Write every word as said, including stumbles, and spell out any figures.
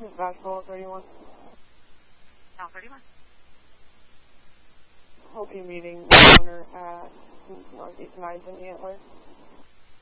This is Basketball thirty-one. Now thirty-one. Hope you're meeting the owner at Northeast Nides in the Antlers.